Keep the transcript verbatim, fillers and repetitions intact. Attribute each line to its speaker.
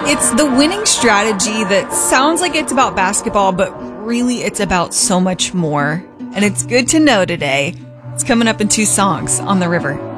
Speaker 1: It's the winning strategy that sounds like it's about basketball, but really it's about so much more. And it's good to know today. It's coming up in two songs on The River.